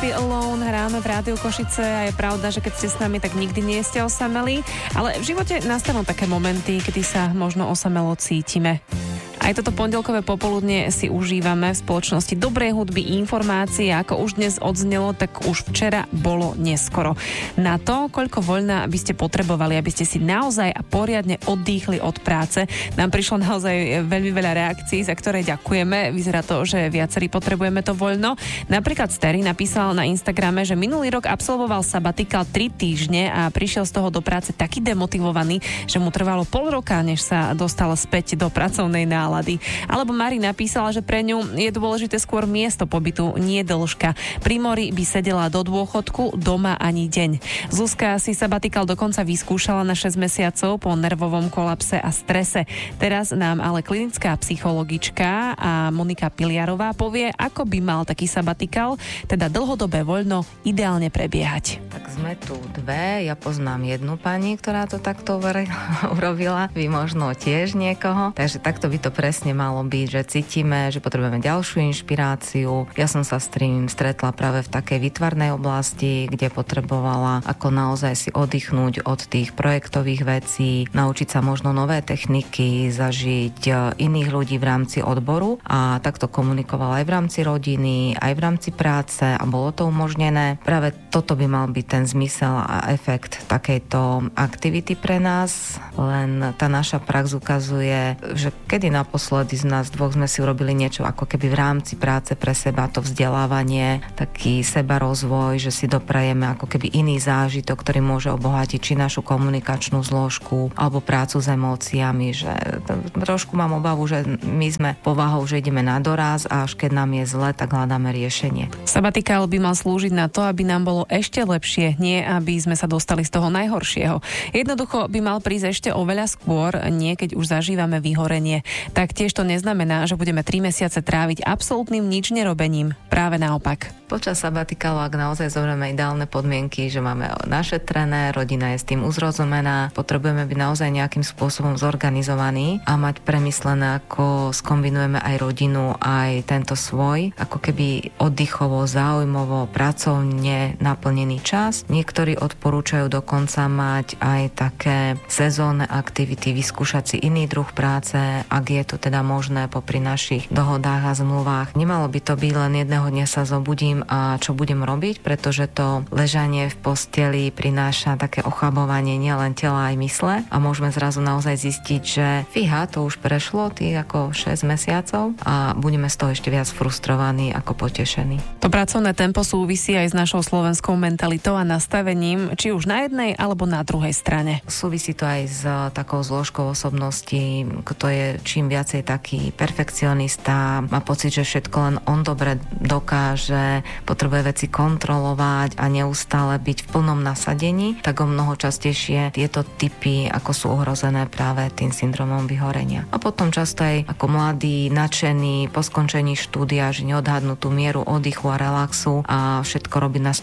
Be Alone hráme v Rádiu Košice a je pravda, že keď ste s nami, tak nikdy nie ste osamelí, ale v živote nastanú také momenty, kedy sa možno osamelo cítime. Aj toto pondelkové popoludne si užívame v spoločnosti dobrej hudby, informácií, ako už dnes odznelo, tak už včera bolo neskoro. Na to, koľko voľna by ste potrebovali, aby ste si naozaj a poriadne oddychli od práce, nám prišlo naozaj veľmi veľa reakcií, za ktoré ďakujeme. Vyzerá to, že viacerí potrebujeme to voľno. Napríklad Steri napísal na Instagrame, že minulý rok absolvoval sabatikál 3 týždne a prišiel z toho do práce taký demotivovaný, že mu trvalo pol roka, než sa dostal späť do pracovnej nálady. Alebo Mari napísala, že pre ňu je dôležité skôr miesto pobytu, nie dĺžka. Pri mori by sedela do dôchodku, doma ani deň. Zuzka si sabatikál dokonca vyskúšala na 6 mesiacov po nervovom kolapse a strese. Teraz nám ale klinická psychologička a Monika Piliarová povie, ako by mal taký sabatikál, teda dlhodobé voľno, ideálne prebiehať. Tak sme tu dve, ja poznám jednu pani, ktorá to takto urobila, vy možno tiež niekoho, takže takto by to presne malo byť, že cítime, že potrebujeme ďalšiu inšpiráciu. Ja som sa s tým stretla práve v takej výtvarnej oblasti, kde potrebovala ako naozaj si oddychnúť od tých projektových vecí, naučiť sa možno nové techniky, zažiť iných ľudí v rámci odboru a takto komunikovala aj v rámci rodiny, aj v rámci práce a bolo to umožnené. Práve toto by mal byť ten zmysel a efekt takejto aktivity pre nás, len tá naša prax ukazuje, že kedy naposledy z nás dvoch sme si urobili niečo ako keby v rámci práce pre seba, to vzdelávanie, taký sebarozvoj, že si doprajeme ako keby iný zážitok, ktorý môže obohatiť či našu komunikačnú zložku alebo prácu s emóciami, že trošku mám obavu, že my sme povahou, že ideme na doraz a až keď nám je zle, tak hľadáme riešenie. Sabatikál by mal slúžiť na to, aby nám bolo ešte lepšie, nie aby sme sa dostali z toho najhoršieho. Jednoducho by mal prísť ešte oveľa skôr, nie keď už zažívame vyhorenie. Taktiež to neznamená, že budeme 3 mesiace tráviť absolútnym nič nerobením. Práve naopak. Počas sabatikálu, ak naozaj zoberieme ideálne podmienky, že máme našetrené, rodina je s tým uzrozumená, potrebujeme byť naozaj nejakým spôsobom zorganizovaní a mať premyslené, ako skombinujeme aj rodinu, aj tento svoj, ako keby oddychovo, záujmovo, pracovne naplnený čas. Niektorí odporúčajú dokonca mať aj také sezónne aktivity, vyskúšať si iný druh práce, ak je to teda možné popri našich dohodách a zmluvách. Nemalo by to byť len jedného dňa sa zobudím a čo budem robiť, pretože to ležanie v posteli prináša také ochabovanie nielen tela aj mysle a môžeme zrazu naozaj zistiť, že fíha, to už prešlo tých ako 6 mesiacov a budeme z toho ešte viac frustrovaní ako potešení. To pracovné tempo súvisí aj s našou slovenskou mentalitou a nastavením, či už na jednej alebo na druhej strane. Súvisí to aj s takou zložkou osobnosti, kto je čím viacej taký perfekcionista, má pocit, že všetko len on dobre dokáže, potrebuje veci kontrolovať a neustále byť v plnom nasadení, tak o mnoho častejšie tieto typy ako sú ohrozené práve tým syndromom vyhorenia. A potom často aj ako mladí, nadšení po skončení štúdia, že neodhadnú tú mieru oddychu a relaxu a všetko robiť na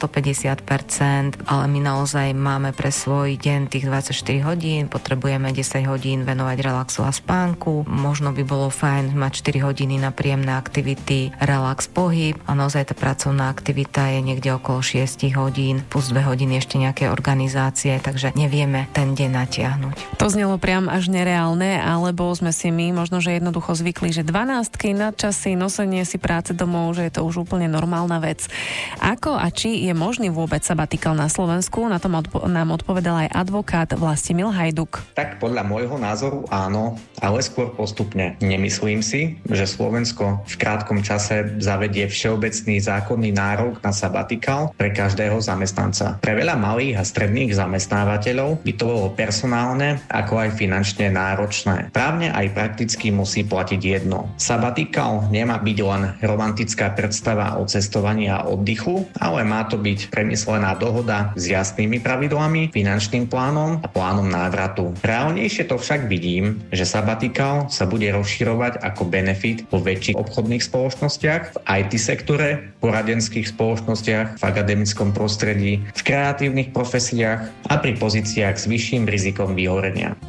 150%, ale my naozaj máme pre svoj deň tých 24 hodín, potrebujeme 10 hodín venovať relaxu a spánku, možno by bolo fajn mať 4 hodiny na príjemné aktivity, relax, pohyb a naozaj tá pracovná aktivita je niekde okolo 6 hodín, plus 2 hodiny ešte nejaké organizácie, takže nevieme ten deň natiahnuť. To znelo priam až nereálne, alebo sme si my možno, že jednoducho zvykli, že 12 nadčasy, nosenie si práce domov, že je to už úplne normálna vec. Ako a či je možný vôbec sabatikál na Slovensku? Na to nám odpovedal aj advokát Vlastimil Hajduk. Tak podľa môjho názoru áno, ale skôr postupne. Nemyslím si, že Slovensko v krátkom čase zavedie všeobecný zákonný nárok na sabatikál pre každého zamestnanca. Pre veľa malých a stredných zamestnávateľov by to bolo personálne ako aj finančne náročné. Právne aj prakticky musí platiť jedno. Sabatikál nemá byť len romantická predstava o cestovaní a oddychu, ale má to byť premyslená dohoda s jasnými pravidlami, finančným plánom a plánom návratu. Reálnejšie to však vidím, že sabatikál sa bude rozširovať ako benefit vo väčších obchodných spoločnostiach, v IT sektore, poradenských spoločnostiach, v akademickom prostredí, v kreatívnych profesiách a pri pozíciách s vyšším rizikom vyhorenia.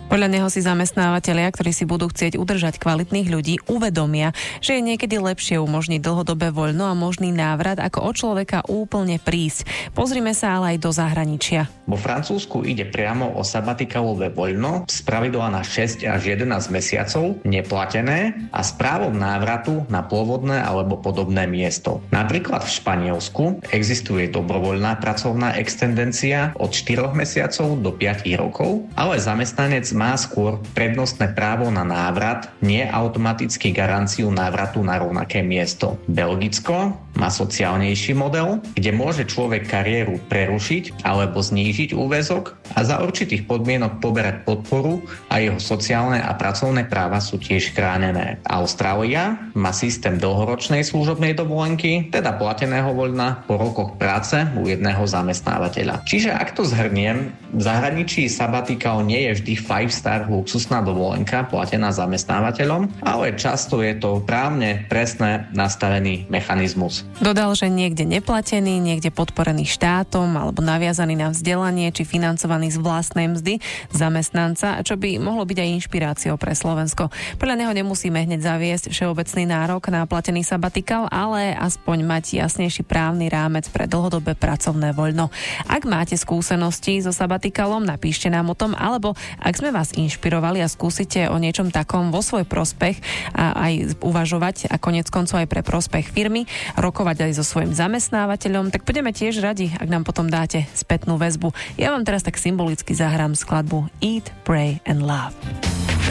Podľa neho si zamestnávateľia, ktorí si budú chcieť udržať kvalitných ľudí, uvedomia, že je niekedy lepšie umožniť dlhodobé voľno a možný návrat, ako od človeka úplne prísť. Pozrime sa ale aj do zahraničia. Vo Francúzsku ide priamo o sabatikalové voľno, spravidla na 6 až 11 mesiacov, neplatené a s právom návratu na pôvodné alebo podobné miesto. Napríklad v Španielsku existuje dobrovoľná pracovná extendencia od 4 mesiacov do 5 rokov, ale zamestnanec má skôr prednostné právo na návrat, nie automaticky garanciu návratu na rovnaké miesto. Belgicko má sociálnejší model, kde môže človek kariéru prerušiť alebo znížiť úväzok a za určitých podmienok poberať podporu a jeho sociálne a pracovné práva sú tiež chránené. Austrália má systém dlhoročnej služobnej dovolenky, teda plateného voľna po rokoch práce u jedného zamestnávateľa. Čiže ak to zhrniem, v zahraničí sabatikál nie je vždy 5-star luxusná dovolenka platená zamestnávateľom, ale často je to právne presne nastavený mechanizmus. Dodal, že niekde neplatený, niekde podporený štátom alebo naviazaný na vzdelanie či financovaný z vlastnej mzdy zamestnanca, čo by mohlo byť aj inšpiráciou pre Slovensko. Podľa neho nemusíme hneď zaviesť všeobecný nárok na platený sabatikál, ale aspoň mať jasnejší právny rámec pre dlhodobé pracovné voľno. Ak máte skúsenosti so sabatikalom, napíšte nám o tom, alebo ak sme vás inšpirovali a skúsite o niečom takom vo svoj prospech a aj uvažovať a koniec koncov aj pre prospech firmy, rokovať aj so svojím zamestnávateľom, tak budeme tiež radi, ak nám potom dáte spätnú väzbu. Ja vám teraz tak symbolicky zahrám skladbu Eat, Pray and Love.